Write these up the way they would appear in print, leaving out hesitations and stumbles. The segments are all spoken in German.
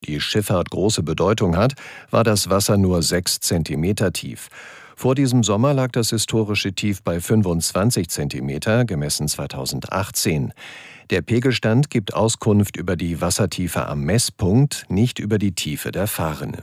die Schifffahrt große Bedeutung hat, war das Wasser nur 6 Zentimeter tief. Vor diesem Sommer lag das historische Tief bei 25 Zentimeter, gemessen 2018. Der Pegelstand gibt Auskunft über die Wassertiefe am Messpunkt, nicht über die Tiefe der Fahrrinne.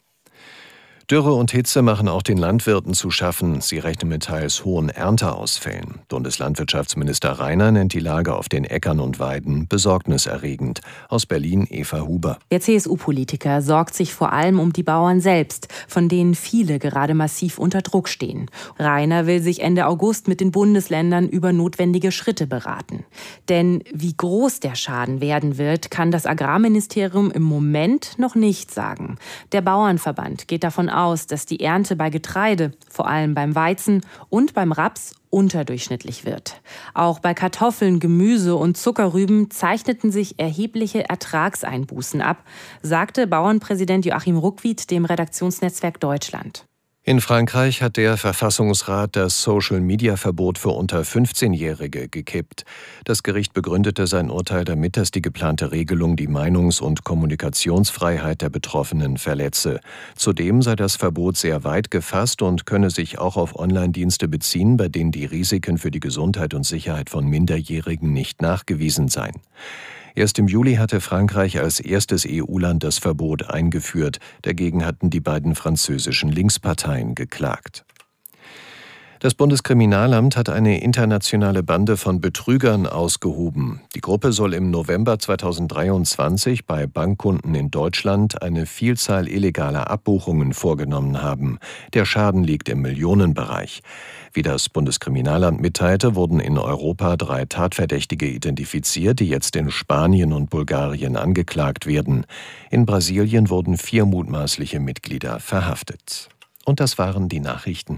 Dürre und Hitze machen auch den Landwirten zu schaffen. Sie rechnen mit teils hohen Ernteausfällen. Bundeslandwirtschaftsminister Reiner nennt die Lage auf den Äckern und Weiden besorgniserregend. Aus Berlin Eva Huber. Der CSU-Politiker sorgt sich vor allem um die Bauern selbst, von denen viele gerade massiv unter Druck stehen. Reiner will sich Ende August mit den Bundesländern über notwendige Schritte beraten. Denn wie groß der Schaden werden wird, kann das Agrarministerium im Moment noch nicht sagen. Der Bauernverband geht davon aus, dass die Ernte bei Getreide, vor allem beim Weizen und beim Raps, unterdurchschnittlich wird. Auch bei Kartoffeln, Gemüse und Zuckerrüben zeichneten sich erhebliche Ertragseinbußen ab, sagte Bauernpräsident Joachim Ruckwied dem Redaktionsnetzwerk Deutschland. In Frankreich hat der Verfassungsrat das Social-Media-Verbot für unter 15-Jährige gekippt. Das Gericht begründete sein Urteil damit, dass die geplante Regelung die Meinungs- und Kommunikationsfreiheit der Betroffenen verletze. Zudem sei das Verbot sehr weit gefasst und könne sich auch auf Online-Dienste beziehen, bei denen die Risiken für die Gesundheit und Sicherheit von Minderjährigen nicht nachgewiesen seien. Erst im Juli hatte Frankreich als erstes EU-Land das Verbot eingeführt. Dagegen hatten die beiden französischen Linksparteien geklagt. Das Bundeskriminalamt hat eine internationale Bande von Betrügern ausgehoben. Die Gruppe soll im November 2023 bei Bankkunden in Deutschland eine Vielzahl illegaler Abbuchungen vorgenommen haben. Der Schaden liegt im Millionenbereich. Wie das Bundeskriminalamt mitteilte, wurden in Europa 3 Tatverdächtige identifiziert, die jetzt in Spanien und Bulgarien angeklagt werden. In Brasilien wurden 4 mutmaßliche Mitglieder verhaftet. Und das waren die Nachrichten.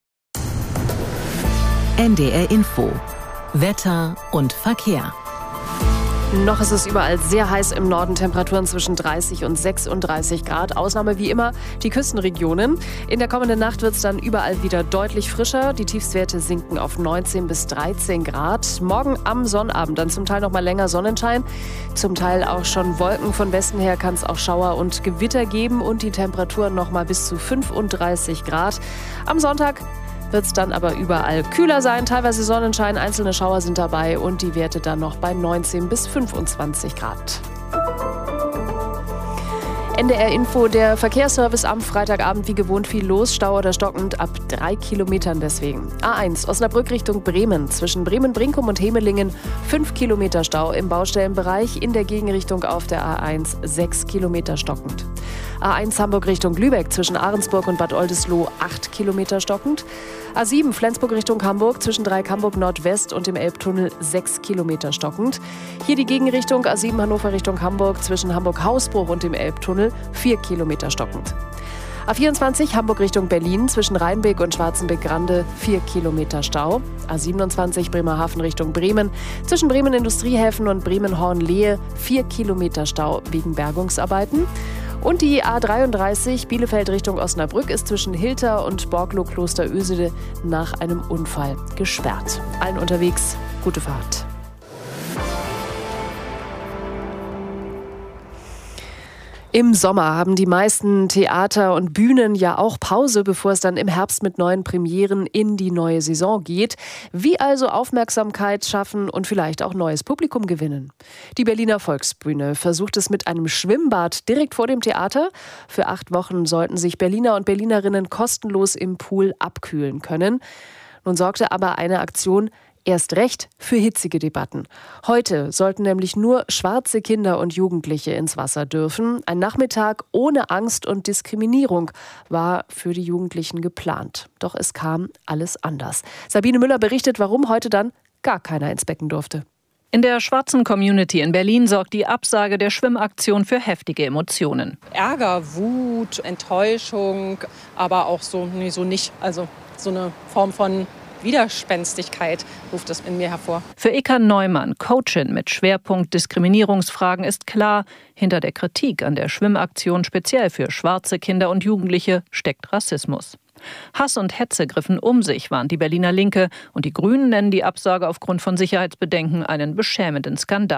NDR Info. Wetter und Verkehr. Noch ist es überall sehr heiß im Norden, Temperaturen zwischen 30 und 36 Grad. Ausnahme wie immer die Küstenregionen. In der kommenden Nacht wird es dann überall wieder deutlich frischer. Die Tiefstwerte sinken auf 19 bis 13 Grad. Morgen am Sonnabend dann zum Teil noch mal länger Sonnenschein. Zum Teil auch schon Wolken. Von Westen her kann es auch Schauer und Gewitter geben und die Temperaturen noch mal bis zu 35 Grad. Am Sonntag wird es dann aber überall kühler sein, teilweise Sonnenschein, einzelne Schauer sind dabei und die Werte dann noch bei 19 bis 25 Grad. NDR Info, der Verkehrsservice am Freitagabend wie gewohnt viel los, Stau oder stockend ab 3 Kilometern deswegen. A1 Osnabrück Richtung Bremen, zwischen Bremen-Brinkum und Hemelingen 5 Kilometer Stau im Baustellenbereich, in der Gegenrichtung auf der A1 6 Kilometer stockend. A1 Hamburg Richtung Lübeck, zwischen Ahrensburg und Bad Oldesloe 8 Kilometer stockend. A7 Flensburg Richtung Hamburg, zwischen Dreieck-Hamburg Nordwest und dem Elbtunnel 6 Kilometer stockend. Hier die Gegenrichtung A7 Hannover Richtung Hamburg, zwischen Hamburg-Hausbruch und dem Elbtunnel 4 Kilometer stockend. A24 Hamburg Richtung Berlin, zwischen Rheinbeck und Schwarzenbeck-Grande 4 Kilometer Stau. A27 Bremerhaven Richtung Bremen, zwischen Bremen Industriehäfen und Bremen-Hornlehe 4 Kilometer Stau wegen Bergungsarbeiten. Und die A33 Bielefeld Richtung Osnabrück ist zwischen Hilter und Borglo-Kloster-Ösede nach einem Unfall gesperrt. Allen unterwegs gute Fahrt. Im Sommer haben die meisten Theater und Bühnen ja auch Pause, bevor es dann im Herbst mit neuen Premieren in die neue Saison geht. Wie also Aufmerksamkeit schaffen und vielleicht auch neues Publikum gewinnen? Die Berliner Volksbühne versucht es mit einem Schwimmbad direkt vor dem Theater. Für 8 Wochen sollten sich Berliner und Berlinerinnen kostenlos im Pool abkühlen können. Nun sorgte aber eine Aktion erst recht für hitzige Debatten. Heute sollten nämlich nur schwarze Kinder und Jugendliche ins Wasser dürfen. Ein Nachmittag ohne Angst und Diskriminierung war für die Jugendlichen geplant. Doch es kam alles anders. Sabine Müller berichtet, warum heute dann gar keiner ins Becken durfte. In der schwarzen Community in Berlin sorgt die Absage der Schwimmaktion für heftige Emotionen. Ärger, Wut, Enttäuschung, aber auch so nicht. Also so eine Form von Widerspenstigkeit ruft es in mir hervor. Für Eka Neumann, Coachin mit Schwerpunkt Diskriminierungsfragen, ist klar, hinter der Kritik an der Schwimmaktion speziell für schwarze Kinder und Jugendliche steckt Rassismus. Hass und Hetze griffen um sich, warnt die Berliner Linke, und die Grünen nennen die Absage aufgrund von Sicherheitsbedenken einen beschämenden Skandal.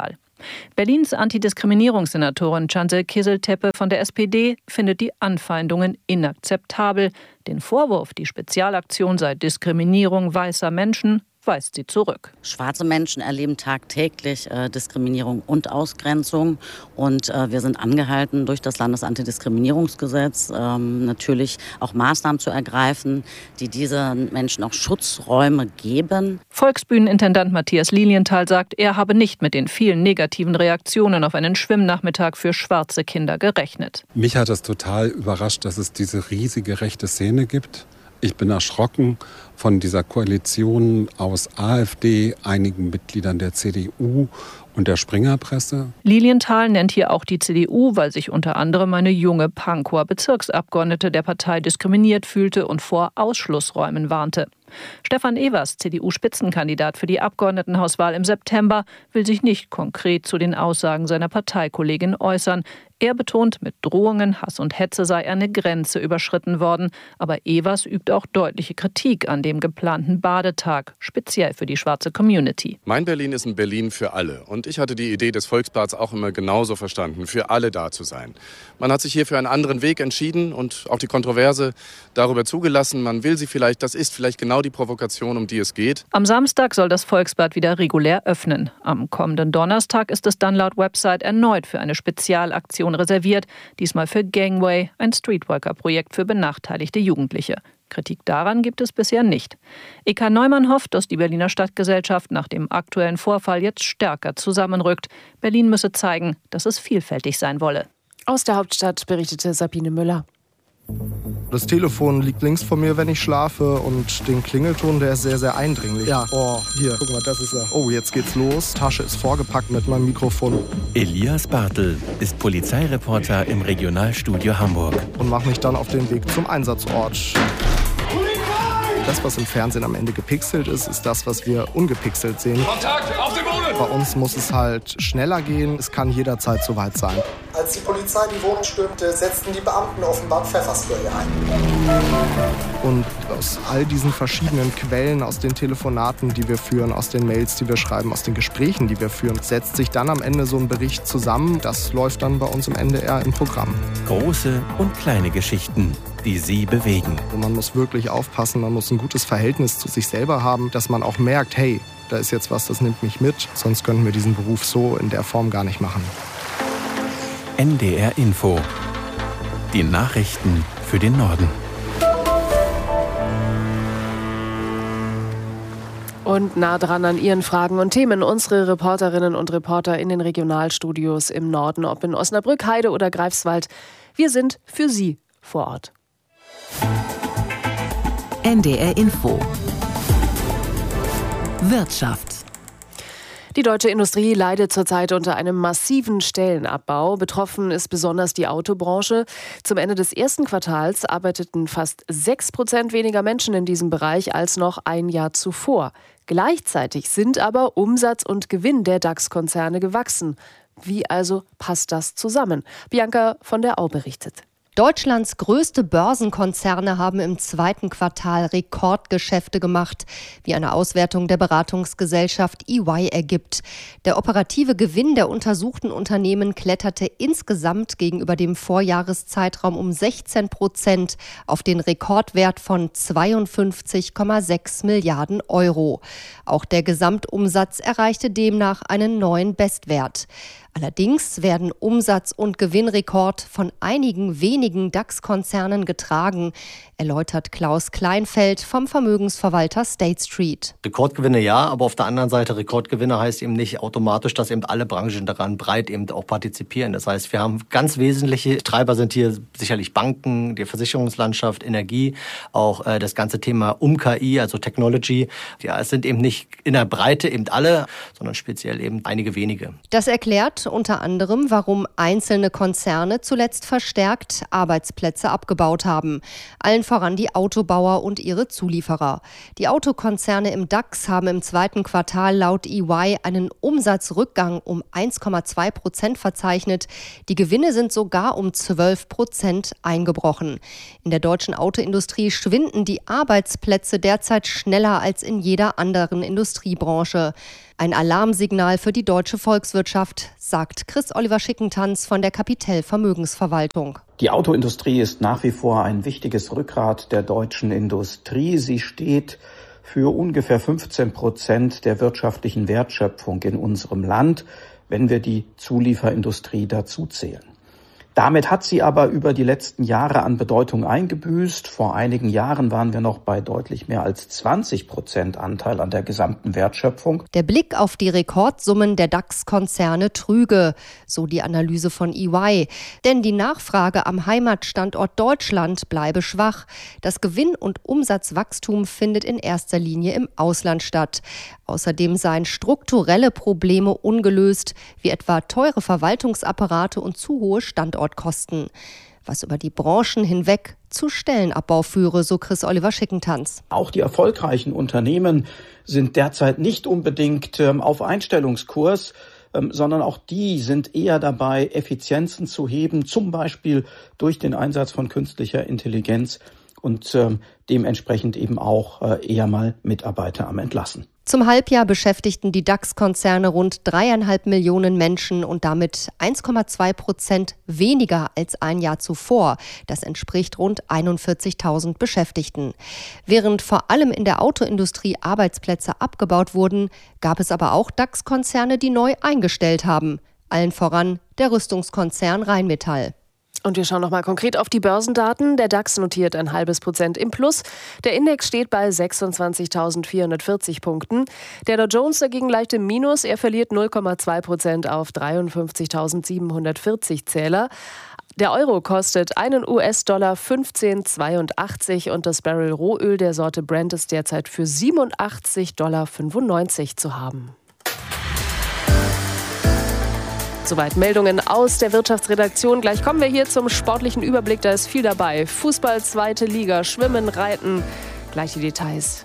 Berlins Antidiskriminierungssenatorin Cansel Kizil-Tepe von der SPD findet die Anfeindungen inakzeptabel. Den Vorwurf, die Spezialaktion sei Diskriminierung weißer Menschen, weist sie zurück. Schwarze Menschen erleben tagtäglich Diskriminierung und Ausgrenzung. Und wir sind angehalten, durch das Landesantidiskriminierungsgesetz natürlich auch Maßnahmen zu ergreifen, die diesen Menschen auch Schutzräume geben. Volksbühnenintendant Matthias Lilienthal sagt, er habe nicht mit den vielen negativen Reaktionen auf einen Schwimmnachmittag für schwarze Kinder gerechnet. Mich hat es total überrascht, dass es diese riesige rechte Szene gibt. Ich bin erschrocken von dieser Koalition aus AfD, einigen Mitgliedern der CDU und der Springerpresse. Lilienthal nennt hier auch die CDU, weil sich unter anderem eine junge Pankower Bezirksabgeordnete der Partei diskriminiert fühlte und vor Ausschlussräumen warnte. Stefan Evers, CDU-Spitzenkandidat für die Abgeordnetenhauswahl im September, will sich nicht konkret zu den Aussagen seiner Parteikollegin äußern. Er betont, mit Drohungen, Hass und Hetze sei eine Grenze überschritten worden. Aber Evers übt auch deutliche Kritik an dem geplanten Badetag, speziell für die schwarze Community. Mein Berlin ist ein Berlin für alle. Und ich hatte die Idee des Volksbads auch immer genauso verstanden, für alle da zu sein. Man hat sich hier für einen anderen Weg entschieden und auch die Kontroverse darüber zugelassen. Man will sie vielleicht, das ist vielleicht genau die Provokation, um die es geht. Am Samstag soll das Volksbad wieder regulär öffnen. Am kommenden Donnerstag ist es dann laut Website erneut für eine Spezialaktion reserviert, diesmal für Gangway, ein Streetworker-Projekt für benachteiligte Jugendliche. Kritik daran gibt es bisher nicht. Eka Neumann hofft, dass die Berliner Stadtgesellschaft nach dem aktuellen Vorfall jetzt stärker zusammenrückt. Berlin müsse zeigen, dass es vielfältig sein wolle. Aus der Hauptstadt berichtete Sabine Müller. Das Telefon liegt links von mir, wenn ich schlafe, und den Klingelton, der ist sehr, sehr eindringlich. Ja, oh, hier, guck mal, das ist er. Oh, jetzt geht's los. Tasche ist vorgepackt mit meinem Mikrofon. Elias Bartel ist Polizeireporter im Regionalstudio Hamburg. Und mache mich dann auf den Weg zum Einsatzort. Das, was im Fernsehen am Ende gepixelt ist, ist das, was wir ungepixelt sehen. Kontakt, auf den Boden! Bei uns muss es halt schneller gehen. Es kann jederzeit soweit sein. Als die Polizei die Wohnung stürmte, setzten die Beamten offenbar Pfefferspray ein. Und aus all diesen verschiedenen Quellen, aus den Telefonaten, die wir führen, aus den Mails, die wir schreiben, aus den Gesprächen, die wir führen, setzt sich dann am Ende so ein Bericht zusammen. Das läuft dann bei uns am Ende eher im Programm. Große und kleine Geschichten, die Sie bewegen. Und man muss wirklich aufpassen, man muss ein gutes Verhältnis zu sich selber haben, dass man auch merkt, hey, da ist jetzt was, das nimmt mich mit. Sonst könnten wir diesen Beruf so in der Form gar nicht machen. NDR Info. Die Nachrichten für den Norden. Und nah dran an Ihren Fragen und Themen unsere Reporterinnen und Reporter in den Regionalstudios im Norden, ob in Osnabrück, Heide oder Greifswald. Wir sind für Sie vor Ort. NDR Info. Wirtschaft. Die deutsche Industrie leidet zurzeit unter einem massiven Stellenabbau. Betroffen ist besonders die Autobranche. Zum Ende des ersten Quartals arbeiteten fast 6% weniger Menschen in diesem Bereich als noch ein Jahr zuvor. Gleichzeitig sind aber Umsatz und Gewinn der DAX-Konzerne gewachsen. Wie also passt das zusammen? Bianca von der Au berichtet. Deutschlands größte Börsenkonzerne haben im zweiten Quartal Rekordgeschäfte gemacht, wie eine Auswertung der Beratungsgesellschaft EY ergibt. Der operative Gewinn der untersuchten Unternehmen kletterte insgesamt gegenüber dem Vorjahreszeitraum um 16% auf den Rekordwert von 52,6 Milliarden Euro. Auch der Gesamtumsatz erreichte demnach einen neuen Bestwert. Allerdings werden Umsatz- und Gewinnrekord von einigen wenigen DAX-Konzernen getragen, erläutert Klaus Kleinfeld vom Vermögensverwalter State Street. Rekordgewinne ja, aber auf der anderen Seite Rekordgewinne heißt eben nicht automatisch, dass eben alle Branchen daran breit eben auch partizipieren. Das heißt, wir haben ganz wesentliche Treiber sind hier sicherlich Banken, die Versicherungslandschaft, Energie, auch das ganze Thema KI, also Technology. Ja, es sind eben nicht in der Breite eben alle, sondern speziell eben einige wenige. Das erklärt unter anderem, warum einzelne Konzerne zuletzt verstärkt Arbeitsplätze abgebaut haben. Allen voran die Autobauer und ihre Zulieferer. Die Autokonzerne im DAX haben im zweiten Quartal laut EY einen Umsatzrückgang um 1,2% verzeichnet. Die Gewinne sind sogar um 12% eingebrochen. In der deutschen Autoindustrie schwinden die Arbeitsplätze derzeit schneller als in jeder anderen Industriebranche. Ein Alarmsignal für die deutsche Volkswirtschaft, sagt Chris-Oliver Schickentanz von der Capitel Vermögensverwaltung. Die Autoindustrie ist nach wie vor ein wichtiges Rückgrat der deutschen Industrie. Sie steht für ungefähr 15% der wirtschaftlichen Wertschöpfung in unserem Land, wenn wir die Zulieferindustrie dazuzählen. Damit hat sie aber über die letzten Jahre an Bedeutung eingebüßt. Vor einigen Jahren waren wir noch bei deutlich mehr als 20% Anteil an der gesamten Wertschöpfung. Der Blick auf die Rekordsummen der DAX-Konzerne trüge, so die Analyse von EY. Denn die Nachfrage am Heimatstandort Deutschland bleibe schwach. Das Gewinn- und Umsatzwachstum findet in erster Linie im Ausland statt. Außerdem seien strukturelle Probleme ungelöst, wie etwa teure Verwaltungsapparate und zu hohe Standortkosten. Was über die Branchen hinweg zu Stellenabbau führe, so Chris-Oliver Schickentanz. Auch die erfolgreichen Unternehmen sind derzeit nicht unbedingt auf Einstellungskurs, sondern auch die sind eher dabei, Effizienzen zu heben, zum Beispiel durch den Einsatz von künstlicher Intelligenz und dementsprechend eben auch eher mal Mitarbeiter am Entlassen. Zum Halbjahr beschäftigten die DAX-Konzerne rund 3,5 Millionen Menschen und damit 1,2% weniger als ein Jahr zuvor. Das entspricht rund 41.000 Beschäftigten. Während vor allem in der Autoindustrie Arbeitsplätze abgebaut wurden, gab es aber auch DAX-Konzerne, die neu eingestellt haben. Allen voran der Rüstungskonzern Rheinmetall. Und wir schauen noch mal konkret auf die Börsendaten. Der DAX notiert 0,5% im Plus. Der Index steht bei 26.440 Punkten. Der Dow Jones dagegen leicht im Minus. Er verliert 0,2% auf 53.740 Zähler. Der Euro kostet einen US-Dollar 15,82 und das Barrel Rohöl der Sorte Brent ist derzeit für 87,95 Dollar zu haben. Soweit Meldungen aus der Wirtschaftsredaktion. Gleich kommen wir hier zum sportlichen Überblick. Da ist viel dabei. Fußball, 2. Liga, Schwimmen, Reiten. Gleich die Details.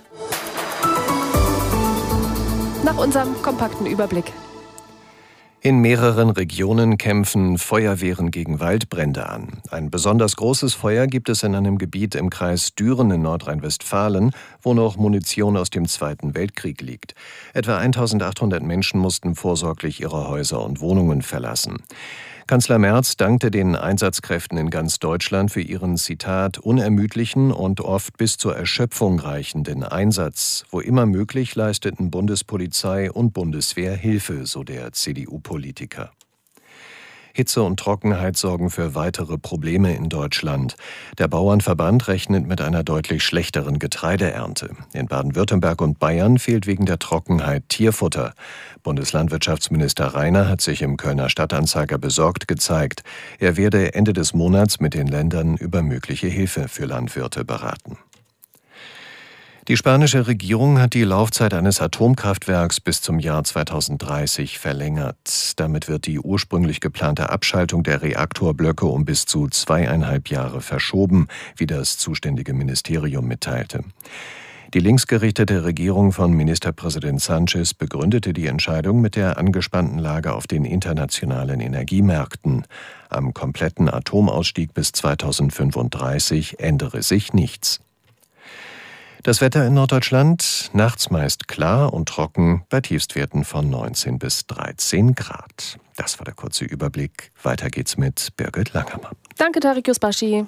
Nach unserem kompakten Überblick. In mehreren Regionen kämpfen Feuerwehren gegen Waldbrände an. Ein besonders großes Feuer gibt es in einem Gebiet im Kreis Düren in Nordrhein-Westfalen, wo noch Munition aus dem Zweiten Weltkrieg liegt. Etwa 1.800 Menschen mussten vorsorglich ihre Häuser und Wohnungen verlassen. Kanzler Merz dankte den Einsatzkräften in ganz Deutschland für ihren, Zitat, unermüdlichen und oft bis zur Erschöpfung reichenden Einsatz. Wo immer möglich leisteten Bundespolizei und Bundeswehr Hilfe, so der CDU-Politiker. Hitze und Trockenheit sorgen für weitere Probleme in Deutschland. Der Bauernverband rechnet mit einer deutlich schlechteren Getreideernte. In Baden-Württemberg und Bayern fehlt wegen der Trockenheit Tierfutter. Bundeslandwirtschaftsminister Rainer hat sich im Kölner Stadtanzeiger besorgt gezeigt. Er werde Ende des Monats mit den Ländern über mögliche Hilfe für Landwirte beraten. Die spanische Regierung hat die Laufzeit eines Atomkraftwerks bis zum Jahr 2030 verlängert. Damit wird die ursprünglich geplante Abschaltung der Reaktorblöcke um bis zu 2,5 Jahre verschoben, wie das zuständige Ministerium mitteilte. Die linksgerichtete Regierung von Ministerpräsident Sánchez begründete die Entscheidung mit der angespannten Lage auf den internationalen Energiemärkten. Am kompletten Atomausstieg bis 2035 ändere sich nichts. Das Wetter in Norddeutschland, nachts meist klar und trocken, bei Tiefstwerten von 19 bis 13 Grad. Das war der kurze Überblick. Weiter geht's mit Birgit Langhammer. Danke, Tarek Yusbashi.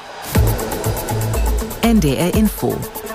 NDR Info.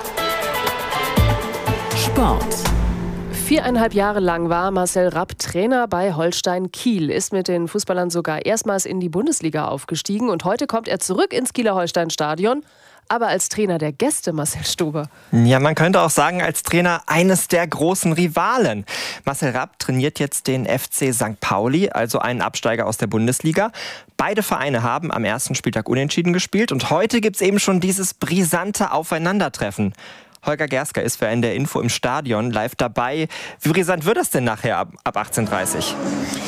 Sport. 4,5 Jahre lang war Marcel Rapp Trainer bei Holstein Kiel, ist mit den Fußballern sogar erstmals in die Bundesliga aufgestiegen und heute kommt er zurück ins Kieler Holstein-Stadion. Aber als Trainer der Gäste, Marcel Stober. Ja, man könnte auch sagen, als Trainer eines der großen Rivalen. Marcel Rapp trainiert jetzt den FC St. Pauli, also einen Absteiger aus der Bundesliga. Beide Vereine haben am ersten Spieltag unentschieden gespielt und heute gibt es eben schon dieses brisante Aufeinandertreffen. Holger Gersker ist für NDR Info im Stadion live dabei. Wie brisant wird das denn nachher ab 18:30 Uhr?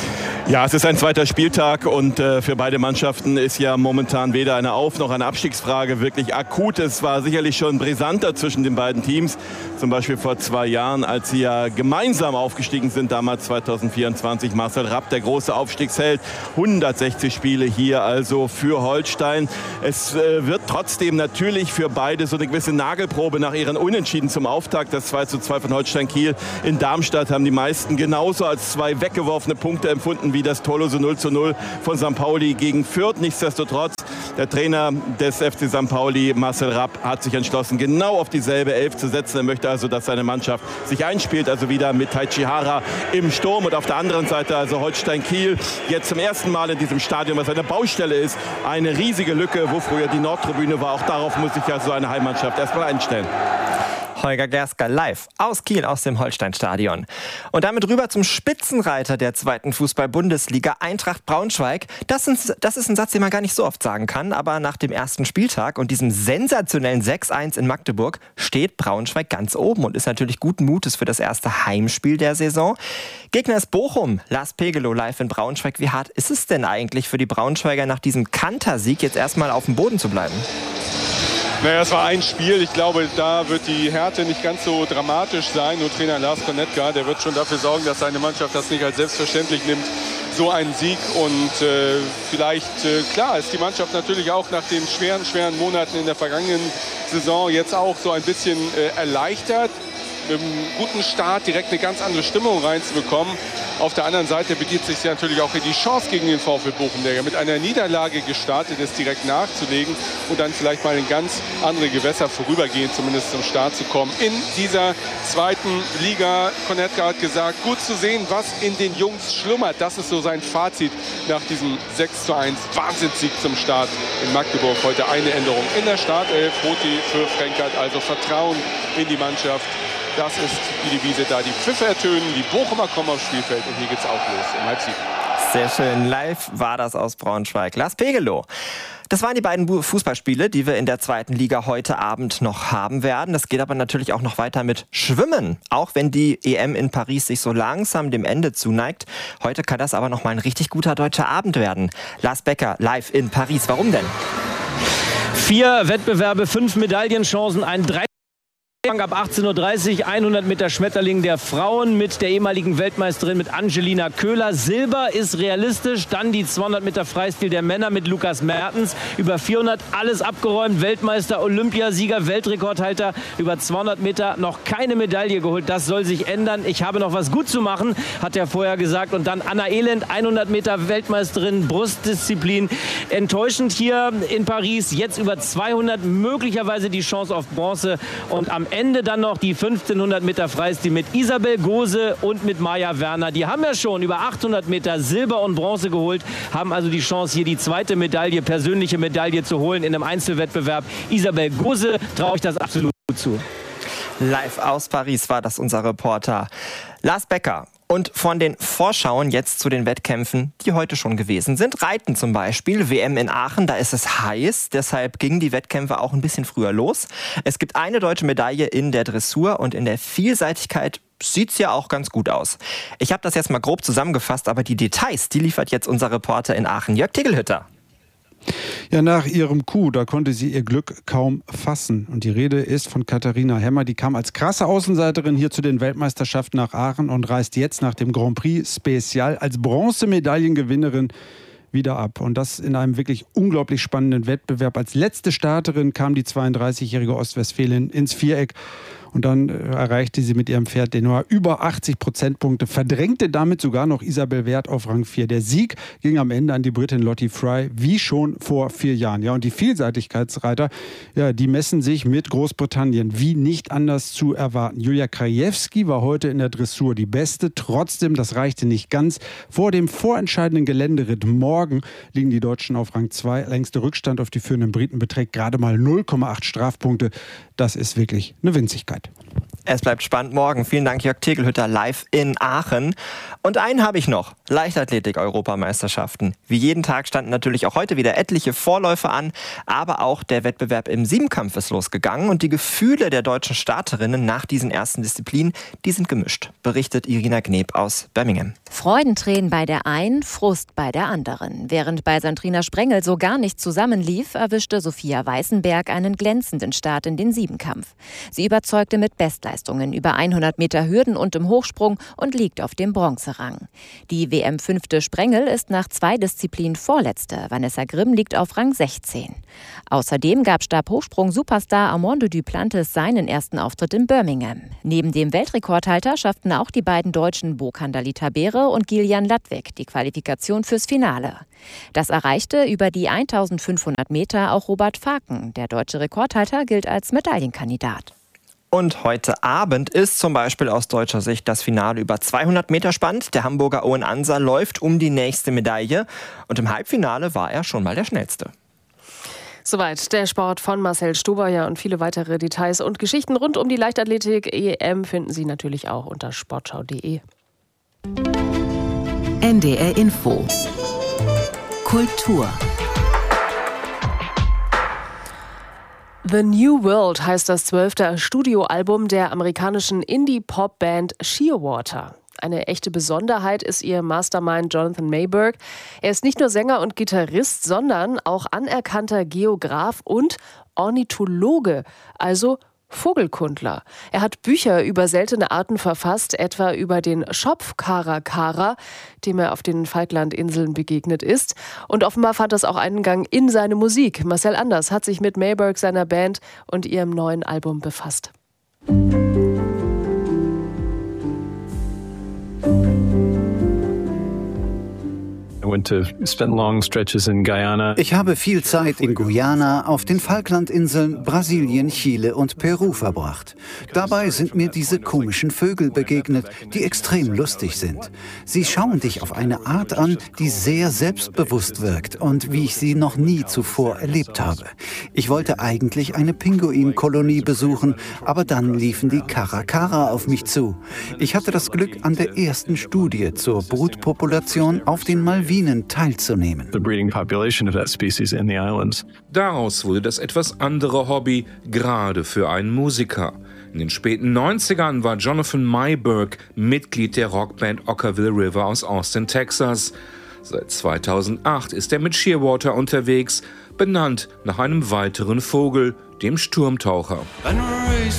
Ja, es ist ein zweiter Spieltag und für beide Mannschaften ist ja momentan weder eine Auf- noch eine Abstiegsfrage wirklich akut. Es war sicherlich schon brisanter zwischen den beiden Teams, zum Beispiel vor 2 Jahren, als sie ja gemeinsam aufgestiegen sind, damals 2024. Marcel Rapp, der große Aufstiegsheld, 160 Spiele hier also für Holstein. Es wird trotzdem natürlich für beide so eine gewisse Nagelprobe nach ihren Unentschieden zum Auftakt. Das 2:2 von Holstein Kiel in Darmstadt haben die meisten genauso als 2 weggeworfene Punkte empfunden wie das torlose 0:0 von St. Pauli gegen Fürth. Nichtsdestotrotz, der Trainer des FC St. Pauli, Marcel Rapp, hat sich entschlossen, genau auf dieselbe Elf zu setzen. Er möchte also, dass seine Mannschaft sich einspielt, also wieder mit Taichi Hara im Sturm. Und auf der anderen Seite also Holstein Kiel, jetzt zum ersten Mal in diesem Stadion, was eine Baustelle ist, eine riesige Lücke, wo früher die Nordtribüne war. Auch darauf muss sich ja so eine Heimmannschaft erstmal einstellen. Holger Gersker live aus Kiel, aus dem Holstein-Stadion. Und damit rüber zum Spitzenreiter der 2. Fußball-Bundesliga, Eintracht Braunschweig. Das ist ein Satz, den man gar nicht so oft sagen kann, aber nach dem ersten Spieltag und diesem sensationellen 6:1 in Magdeburg steht Braunschweig ganz oben und ist natürlich guten Mutes für das erste Heimspiel der Saison. Gegner ist Bochum. Lars Pegelow live in Braunschweig. Wie hart ist es denn eigentlich für die Braunschweiger nach diesem Kantersieg jetzt erstmal auf dem Boden zu bleiben? Naja, es war ein Spiel. Ich glaube, da wird die Härte nicht ganz so dramatisch sein. Nur Trainer Lars Konetka, der wird schon dafür sorgen, dass seine Mannschaft das nicht als selbstverständlich nimmt, so einen Sieg. Und klar, ist die Mannschaft natürlich auch nach den schweren Monaten in der vergangenen Saison jetzt auch so ein bisschen erleichtert. Mit einem guten Start direkt eine ganz andere Stimmung reinzubekommen. Auf der anderen Seite bedient sich ja natürlich auch die Chance gegen den VfL Bochum, der ja mit einer Niederlage gestartet ist, direkt nachzulegen und dann vielleicht mal in ganz andere Gewässer vorübergehend zumindest zum Start zu kommen. In dieser 2. Liga, Konetka hat gesagt, gut zu sehen, was in den Jungs schlummert. Das ist so sein Fazit nach diesem 6:1 Wahnsinnssieg zum Start in Magdeburg. Heute eine Änderung in der Startelf. Roti für Frenkert, also Vertrauen in die Mannschaft. Das ist die Devise, da die Pfiffe ertönen, die Bochumer kommen aufs Spielfeld und hier geht's auch los um 6:30. Sehr schön, live war das aus Braunschweig. Lars Pegelow. Das waren die beiden Fußballspiele, die wir in der 2. Liga heute Abend noch haben werden. Das geht aber natürlich auch noch weiter mit Schwimmen. Auch wenn die EM in Paris sich so langsam dem Ende zuneigt. Heute kann das aber noch mal ein richtig guter deutscher Abend werden. Lars Becker live in Paris. Warum denn? 4 Wettbewerbe, 5 Medaillenchancen, ein 3 ab 18:30 Uhr, 100 Meter Schmetterling der Frauen mit der ehemaligen Weltmeisterin, mit Angelina Köhler. Silber ist realistisch. Dann die 200 Meter Freistil der Männer mit Lukas Mertens. Über 400 alles abgeräumt. Weltmeister, Olympiasieger, Weltrekordhalter. Über 200 Meter noch keine Medaille geholt. Das soll sich ändern. Ich habe noch was gut zu machen, hat er vorher gesagt. Und dann Anna Elend, 100 Meter Weltmeisterin, Brustdisziplin. Enttäuschend hier in Paris. Jetzt über 200 möglicherweise die Chance auf Bronze. Und am Ende dann noch die 1500 Meter Freistil mit Isabel Gose und mit Maja Werner. Die haben ja schon über 800 Meter Silber und Bronze geholt, haben also die Chance, hier die 2. Medaille, persönliche Medaille zu holen in einem Einzelwettbewerb. Isabel Gose traue ich das absolut zu. Live aus Paris war das unser Reporter Lars Becker. Und von den Vorschauen jetzt zu den Wettkämpfen, die heute schon gewesen sind. Reiten zum Beispiel, WM in Aachen, da ist es heiß. Deshalb gingen die Wettkämpfe auch ein bisschen früher los. Es gibt eine deutsche Medaille in der Dressur und in der Vielseitigkeit sieht's ja auch ganz gut aus. Ich habe das jetzt mal grob zusammengefasst, aber die Details, die liefert jetzt unser Reporter in Aachen, Jörg Tegelhütter. Ja, nach ihrem Coup, da konnte sie ihr Glück kaum fassen. Und die Rede ist von Katharina Hemmer. Die kam als krasse Außenseiterin hier zu den Weltmeisterschaften nach Aachen und reist jetzt nach dem Grand Prix Special als Bronzemedaillengewinnerin wieder ab. Und das in einem wirklich unglaublich spannenden Wettbewerb. Als letzte Starterin kam die 32-jährige Ostwestfälin ins Viereck. Und dann erreichte sie mit ihrem Pferd Denoir über 80 Prozentpunkte, verdrängte damit sogar noch Isabel Wert auf Rang 4. Der Sieg ging am Ende an die Britin Lottie Fry, wie schon vor 4 Jahren. Ja, und die Vielseitigkeitsreiter, ja, die messen sich mit Großbritannien, wie nicht anders zu erwarten. Julia Krajewski war heute in der Dressur die Beste. Trotzdem, das reichte nicht ganz. Vor dem vorentscheidenden Geländeritt morgen liegen die Deutschen auf Rang 2. Längster Rückstand auf die führenden Briten beträgt gerade mal 0,8 Strafpunkte. Das ist wirklich eine Winzigkeit. Es bleibt spannend morgen. Vielen Dank, Jörg Tegelhütter, live in Aachen. Und einen habe ich noch. Leichtathletik-Europameisterschaften. Wie jeden Tag standen natürlich auch heute wieder etliche Vorläufe an, aber auch der Wettbewerb im Siebenkampf ist losgegangen und die Gefühle der deutschen Starterinnen nach diesen ersten Disziplinen, die sind gemischt, berichtet Irina Gneb aus Birmingham. Freudentränen bei der einen, Frust bei der anderen. Während bei Sandrina Sprengel so gar nicht zusammenlief, erwischte Sophia Weißenberg einen glänzenden Start in den Siebenkampf. Sie überzeugte mit Bestleistungen über 100 Meter Hürden und im Hochsprung und liegt auf dem Bronzerang. Die WM-5. Sprengel ist nach 2 Disziplinen Vorletzte. Vanessa Grimm liegt auf Rang 16. Außerdem gab Stabhochsprung-Superstar Armando Duplantis seinen ersten Auftritt in Birmingham. Neben dem Weltrekordhalter schafften auch die beiden Deutschen Bokan Dalita-Bere und Gillian Ladwig die Qualifikation fürs Finale. Das erreichte über die 1500 Meter auch Robert Faken. Der deutsche Rekordhalter gilt als Medaillenkandidat. Und heute Abend ist zum Beispiel aus deutscher Sicht das Finale über 200 Meter spannend. Der Hamburger Owen Anser läuft um die nächste Medaille. Und im Halbfinale war er schon mal der Schnellste. Soweit der Sport von Marcel Stobauer und viele weitere Details und Geschichten rund um die Leichtathletik-EM finden Sie natürlich auch unter sportschau.de. NDR Info. Kultur. The New World heißt das 12. Studioalbum der amerikanischen Indie-Pop-Band Shearwater. Eine echte Besonderheit ist ihr Mastermind Jonathan Mayberg. Er ist nicht nur Sänger und Gitarrist, sondern auch anerkannter Geograf und Ornithologe, also Vogelkundler. Er hat Bücher über seltene Arten verfasst, etwa über den Schopfkarakara, dem er auf den Falklandinseln begegnet ist. Und offenbar fand das auch Eingang in seine Musik. Marcel Anders hat sich mit Mayberg, seiner Band und ihrem neuen Album befasst. Ich habe viel Zeit in Guyana, auf den Falklandinseln, Brasilien, Chile und Peru verbracht. Dabei sind mir diese komischen Vögel begegnet, die extrem lustig sind. Sie schauen dich auf eine Art an, die sehr selbstbewusst wirkt und wie ich sie noch nie zuvor erlebt habe. Ich wollte eigentlich eine Pinguinkolonie besuchen, aber dann liefen die Karakara auf mich zu. Ich hatte das Glück, an der ersten Studie zur Brutpopulation auf den Malvinen teilzunehmen. Daraus wurde das etwas andere Hobby, gerade für einen Musiker. In den späten 90ern war Jonathan Mayberg Mitglied der Rockband Okkervil River aus Austin, Texas. Seit 2008 ist er mit Shearwater unterwegs, benannt nach einem weiteren Vogel, dem Sturmtaucher.